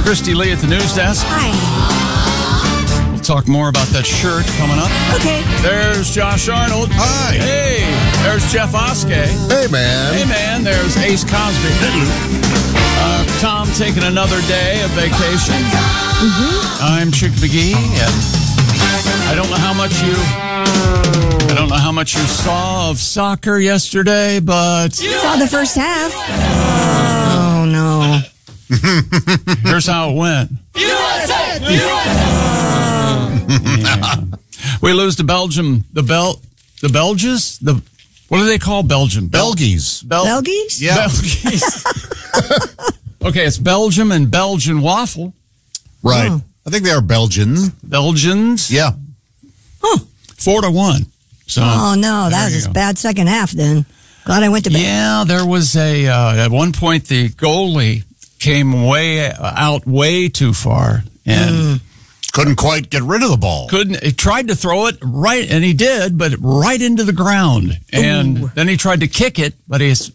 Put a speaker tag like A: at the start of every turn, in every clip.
A: Christy Lee at the news desk.
B: Hi.
A: We'll talk more about that shirt coming up.
B: Okay.
A: There's Josh Arnold.
C: Hi.
A: Hey. There's Jeff Oskey.
C: Hey, man.
A: Hey, man. There's Ace Cosby. Tom taking another day of vacation. I'm Chick McGee, and I don't know how much you saw of soccer yesterday, but
B: Saw the first half. Oh, no.
A: here's how it went. Yeah. We lose to Belgium. The Belgians? What do they call Belgium?
C: Belgies.
B: Belgies?
C: Yeah.
A: Belgies. Okay, it's Belgium and Belgian waffle.
C: Right.
B: Oh.
C: I think they are Belgians.
A: Belgians.
C: Yeah.
A: 4-1. So,
B: Oh, no. That
A: there
B: was
A: you
B: a
A: go.
B: bad second half then. Glad I went to bed.
A: Yeah, there was at one point the goalie came way too far and
C: Couldn't quite get rid of the ball.
A: he tried to throw it right, and he did, but right into the ground. And then he tried to kick it, but his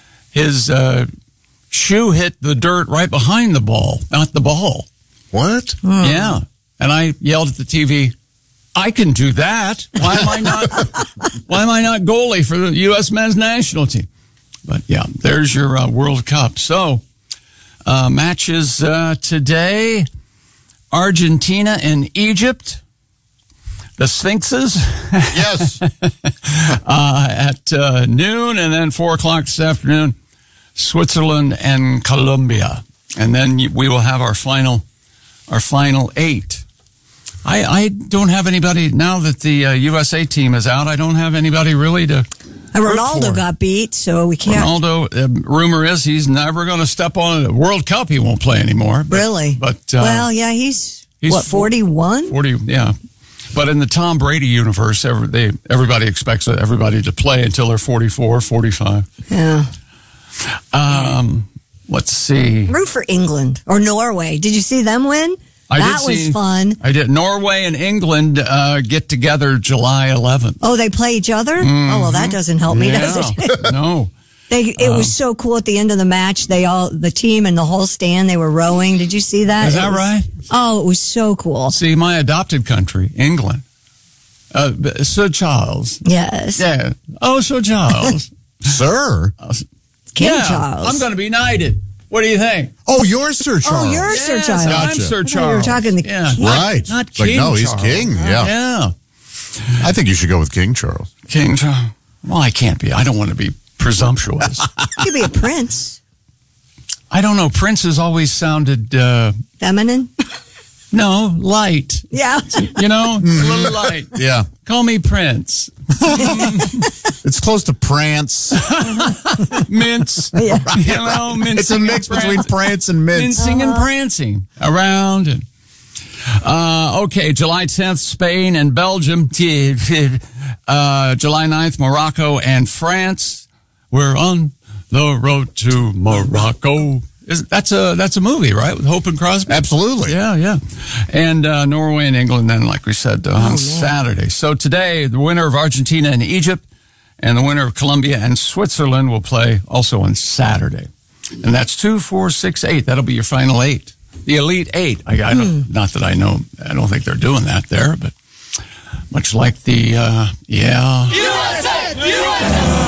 A: shoe hit the dirt right behind the ball, not the ball.
C: What?
A: Yeah. And I yelled at the TV, I can do that. Why am I not goalie for the U.S. men's national team? But yeah, there's your World Cup. So, matches today, Argentina and Egypt, the Sphinxes.
C: Yes.
A: At noon, and then 4 o'clock this afternoon, Switzerland and Colombia. And then we will have our final 8. I don't have anybody, now that the USA team is out, I don't have anybody really to
B: And
A: root
B: Ronaldo
A: for.
B: got beat, so we can't.
A: Ronaldo, rumor is he's never going to step on a World Cup. He won't play anymore.
B: Really?
A: But
B: well, yeah, he's what, 41?
A: 40, yeah. But in the Tom Brady universe, everybody expects everybody to play until they're 44, 45.
B: Yeah.
A: Let's see.
B: Root for England or Norway. Did you see them win? That was fun.
A: I did. Norway and England get together July 11th.
B: Oh, they play each other? Oh, well, that doesn't help me, does it?
A: No.
B: It was so cool at the end of the match. The team and the whole stand, they were rowing. Did you see that?
A: Is that right?
B: Oh, it was so cool.
A: See, my adopted country, England. Sir Charles.
B: Yes.
A: Yeah. Oh, Sir Charles.
C: Sir?
B: King
A: Yeah,
B: Charles.
A: I'm going to be knighted. What do you think?
C: Oh, you're Sir Charles.
B: Oh, you're Sir
A: Yes,
B: Charles.
A: I'm
C: Gotcha.
A: Sir
B: I thought
A: Charles.
B: you were talking the
A: yeah.
B: king.
C: Right.
A: Not
C: It's like,
A: King
C: no, he's
A: Charles.
C: king. Yeah.
A: Yeah.
C: I think you should go with King Charles.
A: King Charles. Well, I can't be. I don't want to be presumptuous.
B: You could be a prince.
A: I don't know. Prince has always sounded,
B: Feminine?
A: light.
B: Yeah.
A: You know, a little light.
C: Yeah.
A: Call me Prince.
C: It's close to prance.
A: Mince.
B: Yeah.
A: You know, mincing.
C: It's a mix
A: and
C: between prance and mince.
A: mincing and prancing around. And, okay, July 10th, Spain and Belgium. July 9th, Morocco and France. We're on the road to Morocco. That's a movie, right? With Hope and Crosby?
C: Absolutely.
A: Yeah. And Norway and England then, like we said, on Saturday. So today, the winner of Argentina and Egypt and the winner of Colombia and Switzerland will play also on Saturday. And that's 2, 4, 6, 8. That'll be your final 8. The Elite 8. I don't, not that I know. I don't think they're doing that there, but much like the, USA!